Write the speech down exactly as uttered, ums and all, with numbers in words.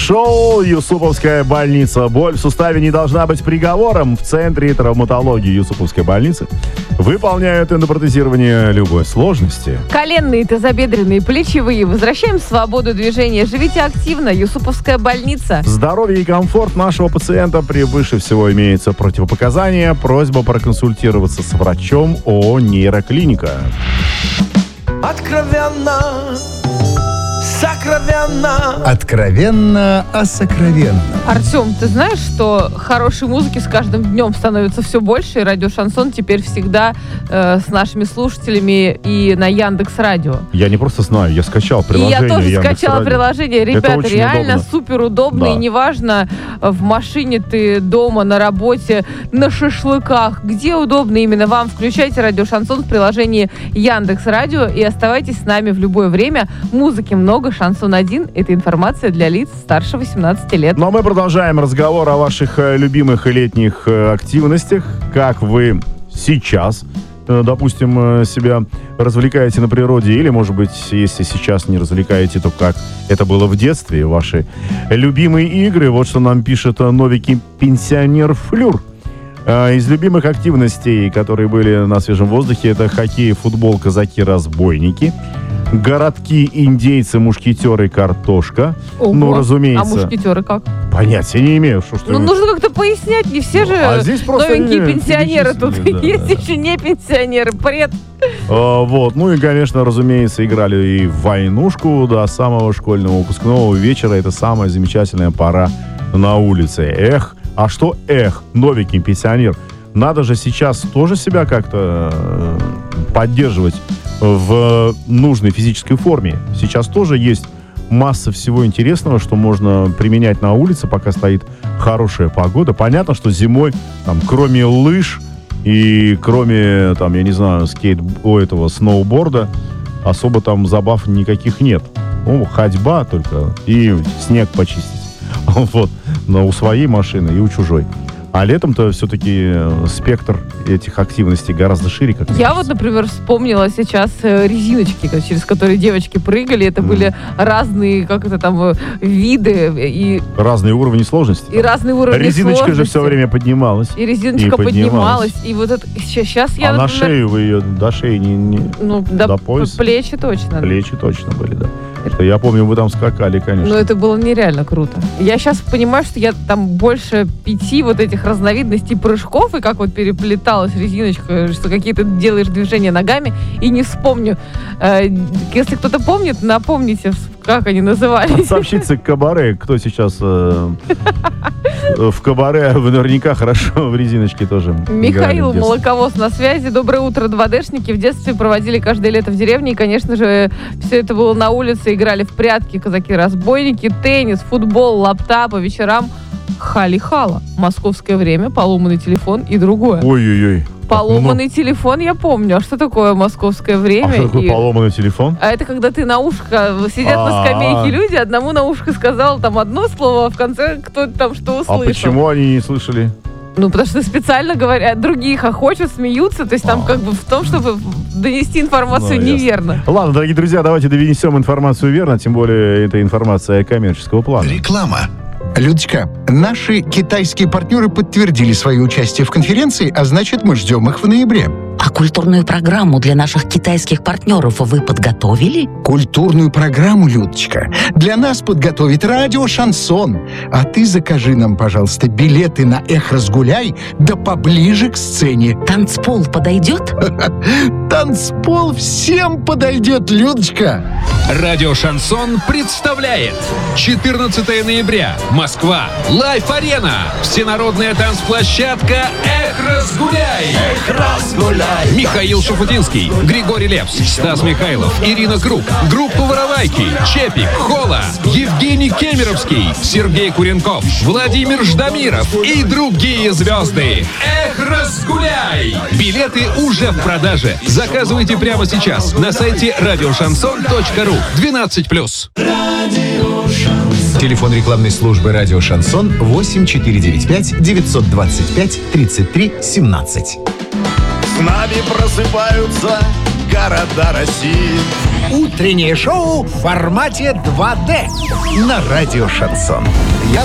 Шоу «Юсуповская больница». Боль в суставе не должна быть приговором. В Центре травматологии Юсуповской больницы выполняют эндопротезирование любой сложности. Коленные, тазобедренные, плечевые. Возвращаем свободу движения. Живите активно. Юсуповская больница. Здоровье и комфорт нашего пациента превыше всего. Имеется противопоказания. Просьба проконсультироваться с врачом ООО «Нейроклиника». Откровенно, сокровенно. Откровенно о сокровенном. Артем, ты знаешь, что хорошей музыки с каждым днем становится все больше, и радио «Шансон» теперь всегда э, с нашими слушателями и на Яндекс.Радио. Я не просто знаю, я скачал приложение. И я тоже Яндекс.Радио. скачала приложение. Ребята, реально удобно. супер удобно. Да. И неважно, в машине ты, дома, на работе, на шашлыках, где удобно именно вам. Включайте радио «Шансон» в приложении Яндекс.Радио и оставайтесь с нами в любое время. Музыки много, «Шансон один» — это информация для лиц старше восемнадцати лет. Ну а мы продолжаем разговор о ваших э, любимых летних э, активностях. Как вы сейчас, э, допустим, э, себя развлекаете на природе, или, может быть, если сейчас не развлекаете, то как это было в детстве, ваши любимые игры. Вот что нам пишет э, новенький пенсионер Флюр. Э, из любимых активностей, которые были на свежем воздухе, это хоккей, футбол, казаки-разбойники, городки, индейцы, мушкетеры, картошка. Ого. Ну, разумеется. А мушкетеры как? Понятия не имею, что что. Ну, нужно как-то пояснять, не все Ну, же а здесь просто новенькие не пенсионеры тут. перечислили, да, Есть да. еще не пенсионеры. Привет. А, вот. Ну и, конечно, разумеется, играли и в войнушку до самого школьного выпускного вечера. Это самая замечательная пора на улице. Эх, а что эх, новенький пенсионер? Надо же сейчас тоже себя как-то э, поддерживать в нужной физической форме. Сейчас тоже есть масса всего интересного, что можно применять на улице, пока стоит хорошая погода. Понятно, что зимой, там, кроме лыж и кроме, там, я не знаю, скейт, о, этого, сноуборда, особо там забав никаких нет. Ну, ходьба только и снег почистить. Вот. Но у своей машины и у чужой. А летом-то все-таки спектр этих активностей гораздо шире, как мне Я кажется. вот, например, вспомнила сейчас э, резиночки, ко- через которые девочки прыгали. Это Мгм. были разные, как это там, э, виды и, Разные уровни сложности. и разные уровни Резиночка же сложности. все время поднималась. И резиночка и поднималась. поднималась. И вот это сейчас я, А на например, шею вы ее до шеи не, не- ну, до, до пояса? плечи точно. плечи точно были, да. Что я помню, вы там скакали, конечно. Но это было нереально круто. Я сейчас понимаю, что я там больше пяти вот этих разновидностей прыжков, и как вот переплеталась резиночка, что какие-то делаешь движения ногами, и не вспомню. Э, Если кто-то помнит, напомните, как они назывались. Сообщите кабаре, кто сейчас э, в кабаре, вы наверняка хорошо в резиночке тоже играли Михаил в детстве. Молоковоз на связи. Доброе утро, два дэшники. В детстве проводили каждое лето в деревне. И, конечно же, все это было на улице. Играли в прятки, казаки-разбойники, теннис, футбол, лапта. По вечерам хали-хала. Московское время, поломанный телефон и другое. Ой-ой-ой. Поломанный телефон я помню. А что такое московское время? А что такое И- поломанный телефон? А это когда ты на ушко, сидят на А-а-а. скамейке люди, одному на ушко сказал там одно слово, а в конце кто-то там что услышал. А почему они не слышали? Ну, потому что специально говорят, другие хохочут, смеются, то есть там А. как бы в том, чтобы донести информацию Ну, ясно. неверно. Ладно, дорогие друзья, давайте донесем информацию верно, тем более это информация коммерческого плана. Реклама. Людочка, наши китайские партнеры подтвердили свое участие в конференции, а значит, мы ждем их в ноябре. А культурную программу для наших китайских партнеров вы подготовили? Культурную программу, Людочка, для нас подготовит радио «Шансон». А ты закажи нам, пожалуйста, билеты на «Эх, разгуляй», да поближе к сцене. Танцпол подойдет? Танцпол всем подойдет, Людочка. Радио «Шансон» представляет четырнадцатого ноября. Москва. Лайф-арена. Всенародная танцплощадка «Эх, разгуляй». Эх, разгуляй. Михаил Шуфутинский, Григорий Лепс, Стас Михайлов, Ирина Круг, группа «Воровайки», Чепик, Хола, Евгений Кемеровский, Сергей Куренков, Владимир Ждамиров и другие звезды. Эх, разгуляй! Билеты уже в продаже. Заказывайте прямо сейчас на сайте радиошансон точка ру. двенадцать плюс. Телефон рекламной службы «Радио Шансон» восемь четыре девять пять девятьсот двадцать пять тридцать три семнадцать. С нами просыпаются города России. Утреннее шоу в формате два дэ на радио «Шансон». Я